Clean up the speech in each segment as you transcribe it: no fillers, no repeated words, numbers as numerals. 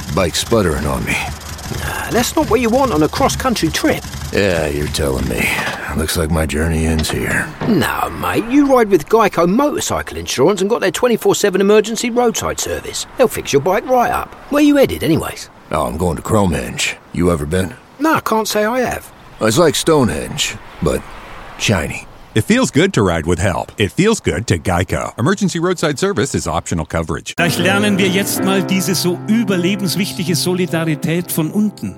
Bike's sputtering on me. Nah, that's not what you want on a cross-country trip. Yeah, you're telling me. Looks like my journey ends here. No, mate, you ride with Geico Motorcycle Insurance and got their 24/7 emergency roadside service. They'll fix your bike right up. Where you headed, anyways? Oh, I'm going to Cromhenge. You ever been? No, I can't say I have. It's like Stonehenge, but shiny. It feels good to ride with help. It feels good to Geico. Emergency roadside service is optional coverage. Vielleicht lernen wir jetzt mal diese so überlebenswichtige Solidarität von unten.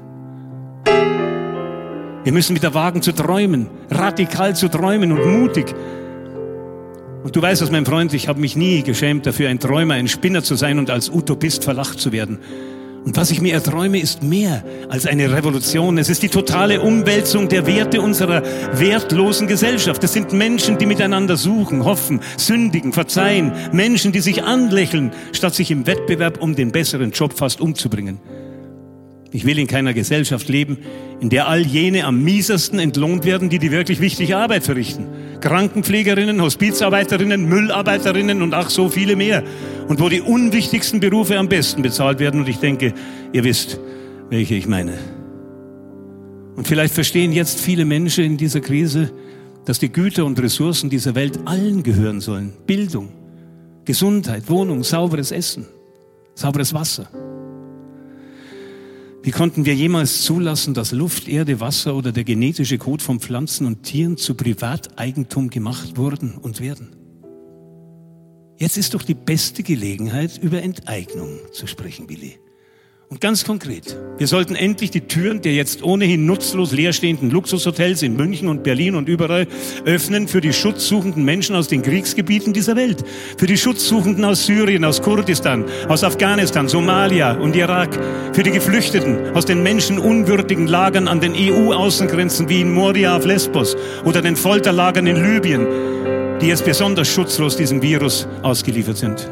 Wir müssen wieder wagen zu träumen, radikal zu träumen und mutig. Und du weißt es, mein Freund, ich habe mich nie geschämt dafür, ein Träumer, ein Spinner zu sein und als Utopist verlacht zu werden. Und was ich mir erträume, ist mehr als eine Revolution. Es ist die totale Umwälzung der Werte unserer wertlosen Gesellschaft. Es sind Menschen, die miteinander suchen, hoffen, sündigen, verzeihen. Menschen, die sich anlächeln, statt sich im Wettbewerb um den besseren Job fast umzubringen. Ich will in keiner Gesellschaft leben, in der all jene am miesesten entlohnt werden, die wirklich wichtige Arbeit verrichten. Krankenpflegerinnen, Hospizarbeiterinnen, Müllarbeiterinnen und ach so viele mehr. Und wo die unwichtigsten Berufe am besten bezahlt werden. Und ich denke, ihr wisst, welche ich meine. Und vielleicht verstehen jetzt viele Menschen in dieser Krise, dass die Güter und Ressourcen dieser Welt allen gehören sollen. Bildung, Gesundheit, Wohnung, sauberes Essen, sauberes Wasser. Wie konnten wir jemals zulassen, dass Luft, Erde, Wasser oder der genetische Code von Pflanzen und Tieren zu Privateigentum gemacht wurden und werden? Jetzt ist doch die beste Gelegenheit, über Enteignung zu sprechen, Willi. Und ganz konkret, wir sollten endlich die Türen der jetzt ohnehin nutzlos leerstehenden Luxushotels in München und Berlin und überall öffnen für die schutzsuchenden Menschen aus den Kriegsgebieten dieser Welt. Für die Schutzsuchenden aus Syrien, aus Kurdistan, aus Afghanistan, Somalia und Irak. Für die Geflüchteten aus den menschenunwürdigen Lagern an den EU-Außengrenzen wie in Moria auf Lesbos oder den Folterlagern in Libyen, die jetzt besonders schutzlos diesem Virus ausgeliefert sind.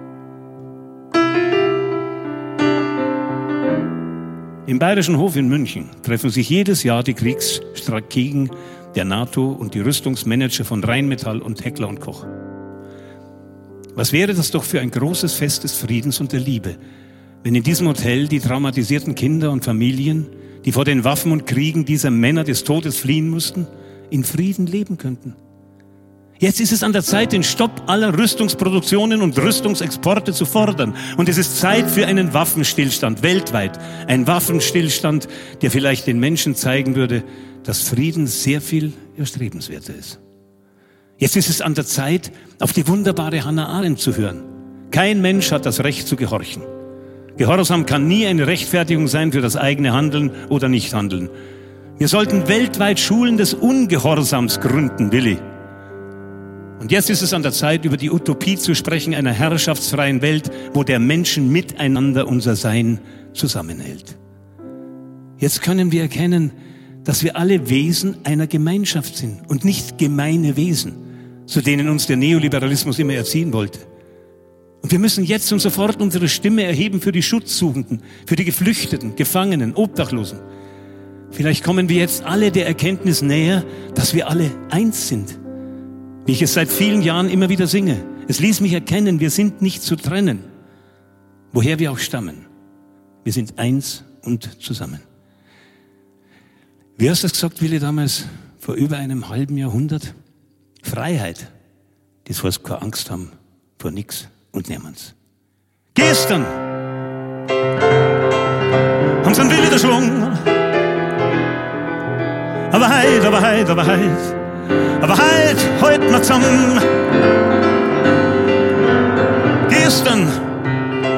Im Bayerischen Hof in München treffen sich jedes Jahr die Kriegsstrategen der NATO und die Rüstungsmanager von Rheinmetall und Heckler & Koch. Was wäre das doch für ein großes Fest des Friedens und der Liebe, wenn in diesem Hotel die traumatisierten Kinder und Familien, die vor den Waffen und Kriegen dieser Männer des Todes fliehen mussten, in Frieden leben könnten. Jetzt ist es an der Zeit, den Stopp aller Rüstungsproduktionen und Rüstungsexporte zu fordern. Und es ist Zeit für einen Waffenstillstand weltweit. Ein Waffenstillstand, der vielleicht den Menschen zeigen würde, dass Frieden sehr viel erstrebenswerter ist. Jetzt ist es an der Zeit, auf die wunderbare Hannah Arendt zu hören. Kein Mensch hat das Recht zu gehorchen. Gehorsam kann nie eine Rechtfertigung sein für das eigene Handeln oder Nichthandeln. Wir sollten weltweit Schulen des Ungehorsams gründen, Willi. Und jetzt ist es an der Zeit, über die Utopie zu sprechen, einer herrschaftsfreien Welt, wo der Menschen miteinander unser Sein zusammenhält. Jetzt können wir erkennen, dass wir alle Wesen einer Gemeinschaft sind und nicht gemeine Wesen, zu denen uns der Neoliberalismus immer erziehen wollte. Und wir müssen jetzt und sofort unsere Stimme erheben für die Schutzsuchenden, für die Geflüchteten, Gefangenen, Obdachlosen. Vielleicht kommen wir jetzt alle der Erkenntnis näher, dass wir alle eins sind. Wie ich es seit vielen Jahren immer wieder singe. Es ließ mich erkennen, wir sind nicht zu trennen. Woher wir auch stammen. Wir sind eins und zusammen. Wie hast du das gesagt, Willi, damals, vor über einem halben Jahrhundert? Freiheit, das heißt keine Angst haben vor nix und niemands. Gestern haben sie einen wilden Schwung. Aber heut, aber heut, aber heut. Aber halt mal zusammen,